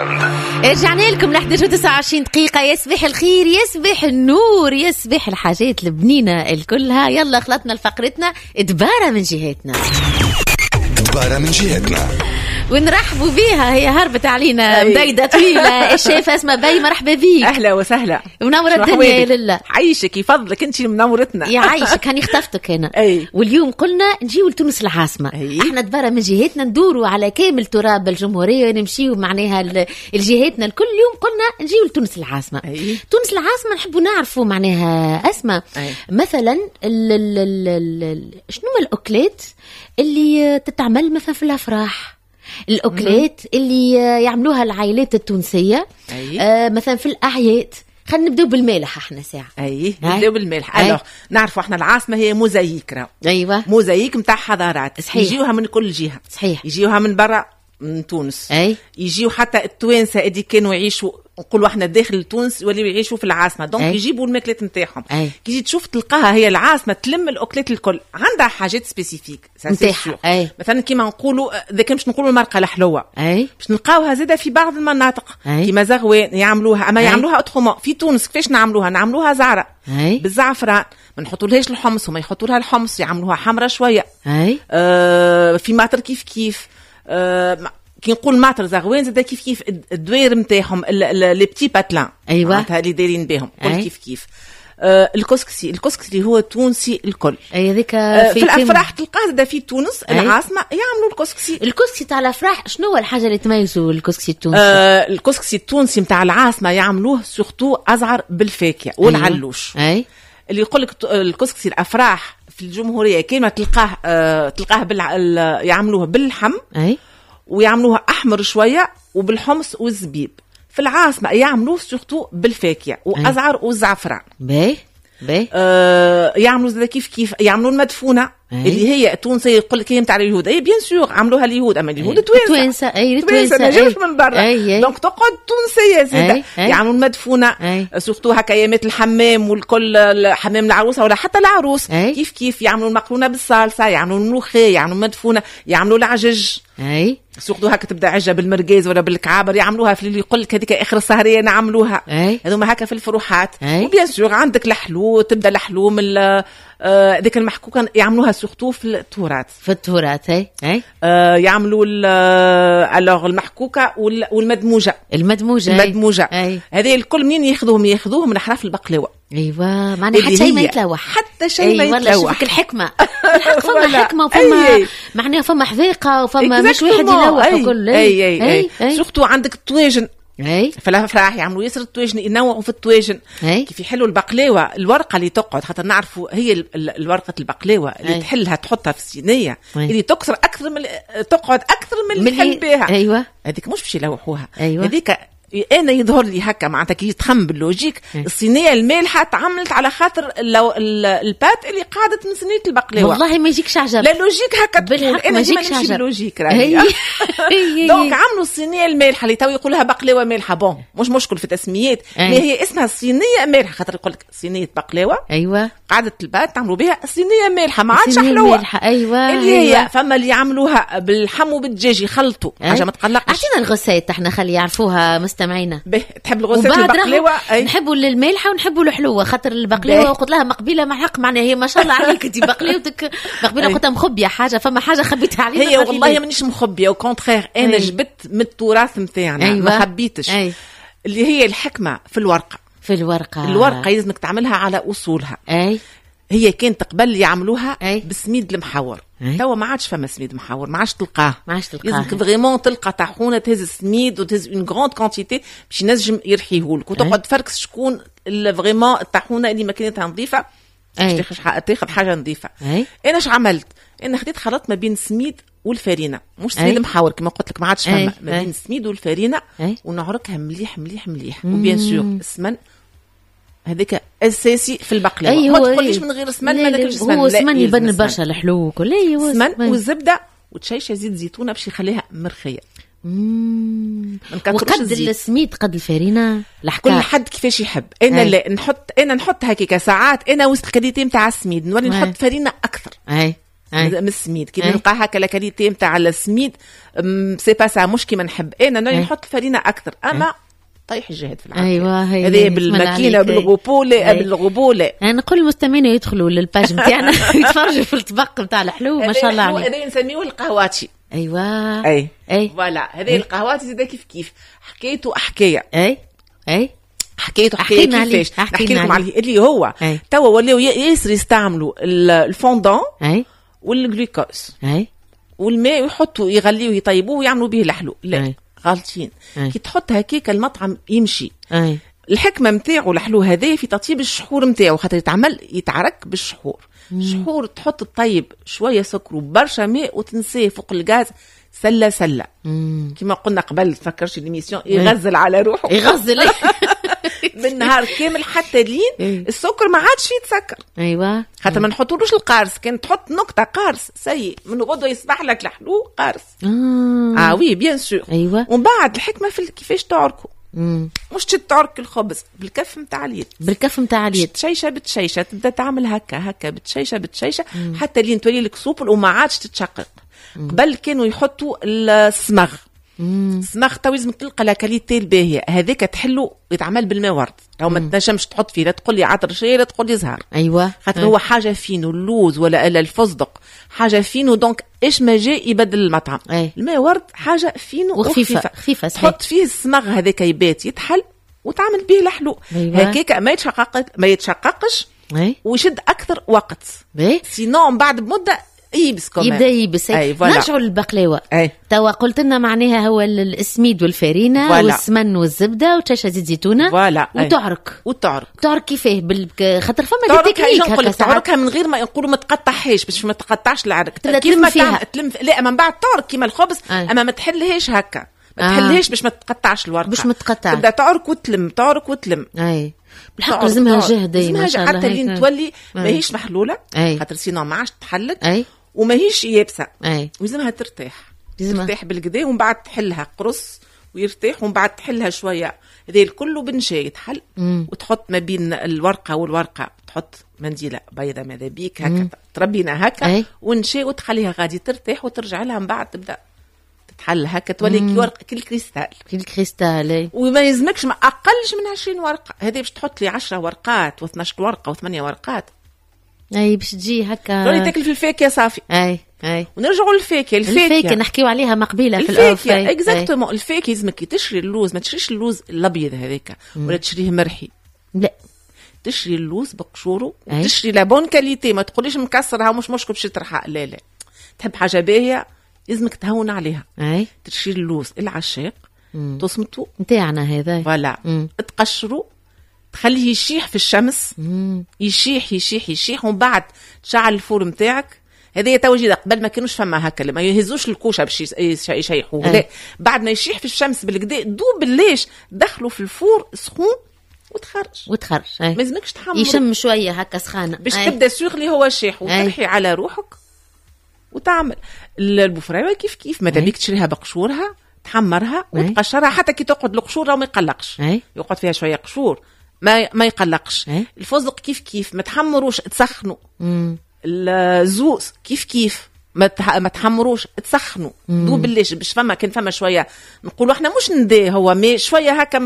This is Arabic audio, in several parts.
رجعنا لكم ل 11:29 دقيقة. يصبح الخير، يصبح النور، يصبح الحاجات البنينة الكلها. يلا خلطنا لفقرتنا دبارة من جهتنا. دبارة من جهتنا ونرحبوا بيها، هي هربت علينا مدايدة طويلة. الشيف اسماء بي، مرحبا بيك. اهلا وسهلا، منورة الدنيا يا لله. عايشك يفضلك، انت منورتنا. يا عايشك، هاني اختفتك هنا. واليوم قلنا نجيو لتونس العاصمة. احنا دبارة من جهتنا ندوروا على كامل تراب الجمهورية ونمشيو معناها الجهاتنا الكل. اليوم قلنا نجيو لتونس العاصمة. تونس العاصمة نحبوا نعرفوا معناها اسماء مثلا شنو الأكلات اللي تتعمل مثلا في الأفراح، الأكلات اللي يعملوها العائلات التونسية مثلا في الأعياد. خلينا نبدأ بالمالح احنا ساعة. نبدأ بالمالح. ألوغ نعرفوا احنا العاصمة هي موزايك راهو. موزايك متاع حضارات. صحيح. يجيوها من كل جهة. صحيح. يجيوها من برا من تونس. يجيو حتى التوانسة اللي كانوا يعيشوا نقولوا احنا داخل تونس وليو يعيشوا في العاصمه، دونك يجيبوا الماكلات نتاعهم. كي تشوف تلقاها هي العاصمه تلم الاكلات الكل، عندها حاجات سبيسيفيك نتاعها. مثلا كيما نقولوا اذا كان باش نقولوا المرقه الحلوه باش نلقاوها زاده في بعض المناطق كيما زغوان يعملوها، اما يعملوها اوترومون. في تونس كيفاش نعملوها زعره بالزعفران، ما نحطولهاش الحمص وما يحطوا لها الحمص، يعملوها حمرا شويه. في ماطر كيف كي نقول ماطر زغوان زاد كيف الدوير نتاعهم لي بتي باتلان هذا اللي دايرين بهم كل كيف الكسكسي هو تونسي الكل. هذيك في الافراح تلقاه زاد في تونس العاصمه يعملوا الكسكسي تاع الافراح. شنو هو الحاجه اللي تميزوا الكسكسي التونسي؟ الكسكسي التونسي نتاع العاصمه يعملوه سورتو ازعر بالفاكهه والعلوش. اللي يقول لك الكسكسي الافراح في الجمهوريه كيما تلقاه يعملوه باللحم ويعملوها احمر شويه وبالحمص والزبيب. في العاصمه يعملوه سورتو بالفاكهه وازعر والزعفران. يعملوا زي كيف يعملوا المدفونه اللي هي تونسيه يقول لك هي نتاع اليهود. بيان سور عملوها اليهود، اما اليهود توانسه ما جاوش من برا. دونك تقعد تونسيه زاده. يعملوا المدفونه سورتو هكا ايامات الحمام والكل، حمام العروسه ولا حتى العروس. كيف يعملوا المقرونه بالصلصه، يعملوا الملوخيه، يعملوا المدفونه، يعملوا العجج. سورتو هكا تبدا عجه بالمرقاز ولا بالكعابر، يعملوها في اللي يقول لك هذيك اخر السهريه نعملوها. هذوما هكا في الفروحات. وبيان سور عندك الحلو، تبدا الحلو من ذيك المحكوكه يعملوها سورتو في التورات. يعملوا الوغ المحكوكه والمدموجه. هذه الكل منين ياخذوهم من احراف البقلاوه. معناها حتى شيء ما يتلوح، حتى شيء ما يتلوح. شوفك الحكمه فما حكمه وفما معناها فما حذاقه وفما مش واحد يلوح وكل. سورتو عندك الطواجن. في الافراح يعملوا ياسر الطواجن، ينوعوا في الطواجن. كيف يحلوا البقلاوه، الورقه اللي تقعد حتى نعرفوا هي الورقه البقلاوه اللي تحلها تحطها في الصينيه اللي تكسر اكثر من تقعد اكثر من اللي تحل بها. هذيك مش باش يلوحوها. هذيك انا يظهر لي هكا معناتها كي تخم باللوجيك. الصينيه المالحه تعملت على خاطر البات اللي قعدت من صينيه البقلاوه. والله ما يجيكش عجب. لا لوجيك هكا بالحق ما يجيكش عجب. اللوجيك راهي. دونك عملوا الصينيه المالحه اللي تو يقولها بقلاوه مالحه. بون مش مشكل في التسميات، هي اسمها الصينيه مالحه خاطر يقول لك صينيه بقلاوه. قعدت البات تعملوا بها الصينيه مالحه، ما عادش حلوه. اللي هي فما اللي يعملوها باللحم وبالدجاج يخلطوا حاجه ما تقلقش. اعطينا الغسيت احنا خلي يعرفوها مستمعينا. تحب الغسيل البقلاوه؟ نحبوا المالحه ونحبوا الحلوه خاطر البقلاوه قلت لها مقبله مع حق معناها هي ما شاء الله عليك انت بقلاوتك مقبله. قلت مخبيه حاجه، فما حاجه خبيتها علينا. هي والله مانيش مخبيه، وكونترير انا جبت من التراث نتاعنا. ما خبيتش. اللي هي الحكمه في الورقه لازمك تعملها على اصولها. هي كانت قبل يعملوها بالسميد المحور. توا ما عادش فما سميد محور، ما عادش تلقاه. لازمك فريمون تلقى طاحونه تهز السميد وتهز اون غروند كونتيتي باش ينجم يرحيهولك، وتقعد تفركس شكون فريمون الطاحونه اللي ماكينتها نظيفه تاخذ حاجه نظيفه. انا اش عملت؟ انا خديت خلطت ما بين السميد والفارينه، مش سميد محور كما قلت لك ما عادش فما، ما بين السميد والفارينه، ونعركها مليح مليح مليح. وبيان سور السمن هذيك اساسي في البقلاوه. ما تقوليش من غير سمن ما ناكلش سمن. هو سمن يبان البشره الحلو وكل. سمن والزبده وتشيشه زيت زيتونه باش يخليها مرخيه. وقد السميد قد الفارينه كل حد كيفاش يحب. انا لا نحط هكيك ساعات انا وسط الكاليتي نتاع السميد نولي نحط فارينه اكثر. من السميد كي نلقى هكا لا كاليتي نتاع السميد سي با سا مش كيما نحب انا نحط الفرينه اكثر اما طيح الجهد في العافيه. ايوه هذه بالماكينه بالغبوله بالغبوله. انا نقول المستمعين يدخلوا للباج نتاعنا يتفرجوا في الطبق نتاع الحلو ما شاء الله عليه. هذا نسميوه القهواتي. ايوه اي فوالا هذه القهواتي زاد كيف حكيته حكايه. اي حكيته كيفاش نحكي لكم عليه اللي هو توا ولاو ياسر يستعملوا الفوندون والجلوكوز والماء ويحطوا يغليوه يطيبوه ويعملوا به الحلو. لا غالطين. كي تحط هكاك المطعم يمشي. الحكمه نتاعو الحلو هذايا في تطيب الشحور نتاعو خاطر يتعرك بالشحور. الشحور تحط الطيب شويه سكر وبرشا ماء وتنسيه فوق الغاز سله كما قلنا قبل تفكرش ليميسيون يغزل على روحه يغزل بالنهار كامل حتى لين السكر ما عادش يتسكر. ايوه خاطر ما نحطولوش القارص. كان تحط نقطه قارص سي من غدوه يصبح لك الحلو قارص. وي بيان سور. ايوه ومن بعد الحكمه في كيفاش تعركوا. مش تعرك الخبز بالكف نتاع اليد. بالكف نتاع اليد بتشيشه تبدا تعمل هكا بتشيشه حتى لين تولي لك سوبل وما عادش تتشقق. قبل كانوا يحطوا السمغ. السمغ تو لازم تلقى لا كاليتي الباهيه هذاك تحلو يتعمل بالماء ورد. لو ما تنجمش تحط فيه لا تقول لي عطر شيء لا تقول لي زهر. ايوه خاطر هو حاجه فينو اللوز ولا الفستق حاجه فينو دونك ايش ما جاء يبدل المطعم. الماء ورد حاجه فينو وخفيفه تحط فيه السمغ هذاك يبات يتحل وتعمل به الحلو. هكاك ما يتشققش ويشد اكثر وقت. سينو من بعد بمده يبدا يبس. نرجعوا للبقلاوه. توا قلت لنا معناها هو السميد والفرينه والسمن والزبده وشاشه زيت زيتونه وتعرك كيفاه خاطر فما تكنيك هكا تعركها من غير ما نقولوا ما تقطعهاش باش ما تقطعش العرق كيف ما تلم لا من بعد تعرك كيما الخبز اما ما تحلهاش هكا ما تحلهاش باش ما تقطعش الورقه باش ما تقطعش تبدا تعرك وتلم بالحق لازمها جهد ما شاء الله حتى لين تولي ماهيش محلوله خاطر سينو ما عادش تحلت وماهيش يابسه. ولازمها ترتاح بالكدا ومن بعد تحلها قرص ويرتاح ومن بعد تحلها شويه هذا الكل بنشا يتحل وتحط ما بين الورقه والورقه تحط منديله بيضه ماذا بيك هكا تربينا هكا ونشا وتخليها غادي ترتاح وترجع لها من بعد تبدا تحل هكا تولي كي ورقه كالكريستال. وما يلزمكش ما اقلش من 20 ورقه. هذه باش تحط لي 10 ورقات و12 ورقه و8 ورقات باش تجي هكا تولي تاكل في الفاكهه صافي. ونرجعوا للفاكهه. الفاكهه نحكيو عليها مقبيله في الاوف. اكزاكتومون الفاكهه لازمك كي تشري اللوز ما تشريش اللوز الابيض هذاك ولا تشريه مرحي. لا تشري اللوز بقشوره تشري لا بون كاليتي. ما تقوليش مكسرها مش مشكل باش ترحق. لا تحب حاجه باهيه لازمك تهون عليها. تشري اللوز العشاق تصمتو نتاعنا هذا فوالا تقشرو تخليه يشيح في الشمس. يشيح ومن بعد تشعل الفور نتاعك. هذه توجيه قبل ما كانوش فما هكا ما يهزوش الكوشه باش يشيحوه. لا بعد ما يشيح في الشمس بالكدا دوب الليش دخلوا في الفور سخون وتخرج. ما لازمكش تحمر يشم شويه هكا سخانه باش تبدا سوغلي هو شيح وترحي على روحك وتعمل البفراوه كيف ماذا بيك تشريها بقشورها تحمرها وتقشرها حتى كي تقعد القشور وما يقلقش. يقعد فيها شويه قشور ما يقلقش. الفستق كيف ما تحمروش تسخنوا. الزوز كيف ما تحمروش تسخنوا دوب الليش باش كان فما شويه نقولوا احنا مش ندي هو مي شويه هكا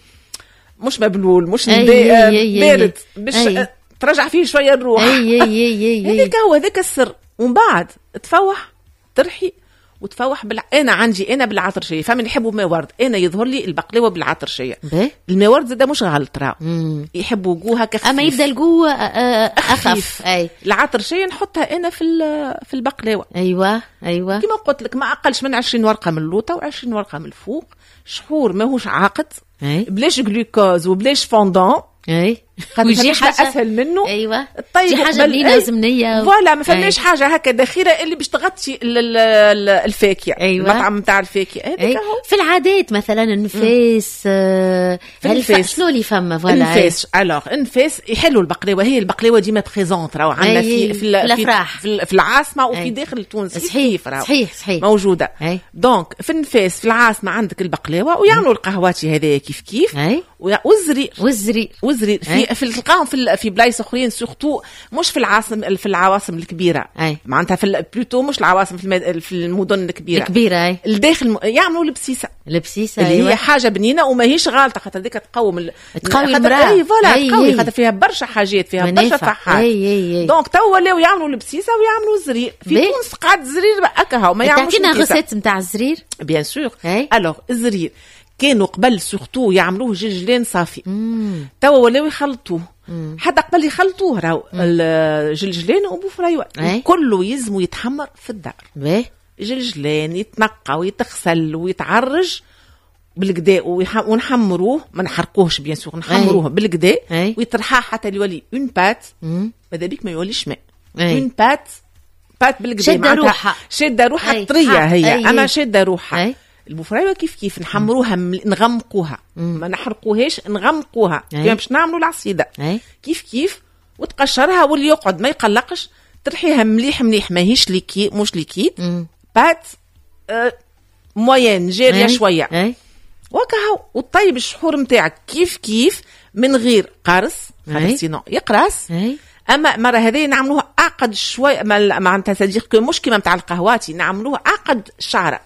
مش مبلول مش ندي بارد باش ترجع فيه شويه الروح. هذاك هو هذاك السر. ومن بعد تفوح ترحي وتفوح انا عندي بالعطرشيه فهم اللي يحبوا ماء ورد. انا يظهر لي البقلاوه بالعطرشيه. الماء ورد زاد مش غلط راه يحبوا جو هكا خفيف اما يبدا الجو اخف. العطرشيه نحطها انا في البقلاوه. ايوه كما قلت لك ما اقلش من 20 ورقه من اللوطه و20 ورقه من الفوق. شحور ماهوش عاقد بلاش جلوكوز وبلاش فوندون. ويجي حاجه اسهل منه. طيب حاجه بنينه زمنيه فوالا ما فماش حاجه هكا داخله اللي باش تغطي الفاكهه. المطعم نتاع الفاكهه هذاك هو في العادات مثلا النفاس. شنو اللي فما فوالا النفاس يحلوا البقلاوه. هي البقلاوه ديما بريزونت راهو عندنا في الافراح في العاصمه وفي داخل تونس. صحيح موجوده. دونك في النفاس في العاصمه عندك البقلاوه ويعملوا القهواتي هذايا كيف وزري في تلقاهم في بلايص اخرين سورتو مش في العواصم الكبيره معناتها في بلوتو مش العواصم في المدن الكبيره الداخل يعملوا البسيسه اللي هي حاجه بنينه وماهيش غالطه خاطر هذيك تقوي المراه تقوي خاطر فيها برشا حاجات فيها برشا فحات دونك تو ولاو يعملوا البسيسه ويعملوا الزرير في تونس قاعد الزرير هكا وما يعملوش تعطينا غسات نتاع الزرير بيان سور الوغ الزرير كانوا قبل سورتو يعملوه جلجلان صافي توا ولاو يخلطوه حتى قبل يخلطوه راهو الجلجلان وبوفريوه كله يلزموا يتحمر في الدار جلجلان يتنقى ويتغسل ويتعرج بالقدا ونحمروه ما نحرقوهش بيان سور نحمروه بالقدا ويطرحها حتى يولي اون بات ماذا بيك ما يوليش ماء اون بات بالقدا معناتها شاده روحها طريه هي اما شاده روحها البوفرايوه كيف نحمروها نغمقوها ما نحرقوهاش نغمقوها كيما باش نعملوا العصيده كيف وتقشرها واللي يقعد ما يقلقش ترحيها مليح ماهيش ليكي مش ليكيد بات موين جاريه شويه وكهو وطيب الشحور نتاعك كيف من غير قارص هذا سينو يقراص اما مره هذه نعملوها اعقد شويه معناتها صديق كو مش كيما نتاع القهواتي نعملوها اعقد شعره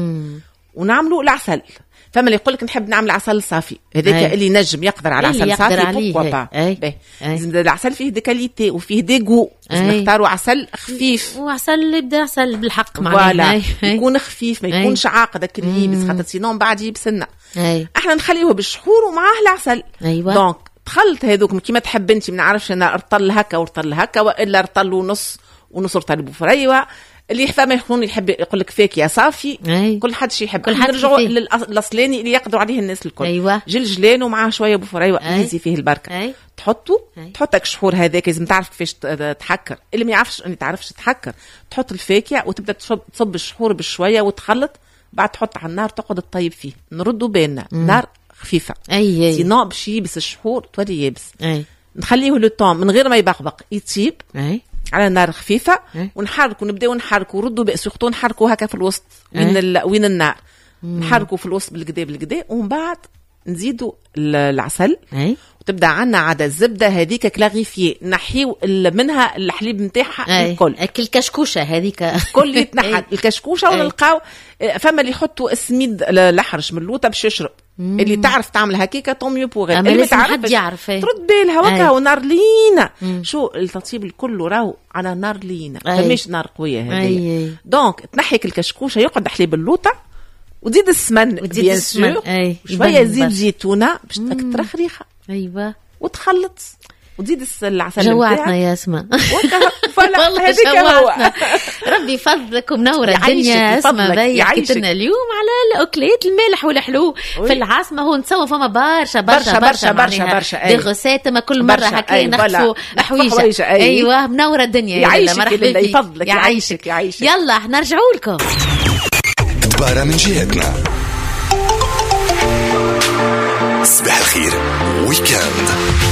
ونعملوا العسل فما اللي يقول لك نحب نعمل عسل صافي هذاك اللي نجم يقدر على عسل صافي بوكوا لازم العسل فيه دي كاليتي وفيه دي جو نختاروا عسل خفيف وعسل يبدا عسل بالحق معناها يكون خفيف ما يكونش عاقد كل يبس خاطر سينون بعد يبسلنا احنا نخليوه بالشحور ومعاه العسل دونك تخلط هذوك كيما تحب انت ما نعرفش انا ارطل هكا ورطل هكا والا ارطل ونص رطل بفريوه اللي فما يكون يحب يقول لك فيك يا صافي كل حد شي يحب نرجعوا للاصلاني اللي يقدروا عليه الناس الكل جلجلان ومعاه شويه بفريوه يزي فيه البركه تحطك شحور هذاك لازم تعرف كيفاش تحكر اللي ما يعرفش اني تعرفش تحكر تحط الفاكهه وتبدا تصب الشحور بشويه وتخلط بعد تحط على النار تقعد تطيب فيه نردوا بالنا نار خفيفه سينو باش يبس الشحور تولي يابس نخليه لو طون من غير ما يبقبق يطيب على نار خفيفه ونحركوا نبداو نحركوا ردوا بأسوقتو نحركوا هكا في الوسط وين النار نحركوا في الوسط بالقدا ومن بعد نزيدوا العسل وتبدا عنا عاد الزبده هذيك كلاغيفي نحيو منها الحليب نتاعها الكل الكشكوشه هذيك الكل يتنحى الكشكوشه ونلقاو فما اللي يحطوا السميد الاحرش من اللوطه باش يشرب اللي تعرف تعمل هكيكه طوميو بوغ اللي حد يعرف ترد بالها وكا ونار لينا شو التطيب الكل راهو على نار لينا مش نار قويه هذه دونك تنحيك الكشكوشه يقعد حليب اللوطه وتزيد السمن بيان سور شويه زيت زيتونه باش ترخريخه وتخلط وتزيد العسل جوعتنا يا اسماء والله هذيك هو ربي يفضلك ومنوره الدنيا اسماء بيحكي لنا اليوم على الاكلات المالح والحلو في العاصمه هو نسوى فما برشا دي غسات ما كل مره هكا نخفوا حويجه ايوه منوره الدنيا مرحبا يفضلك يعيشك يلا نرجعوا لكم دبارة من جهتنا صباح الخير ويكاند.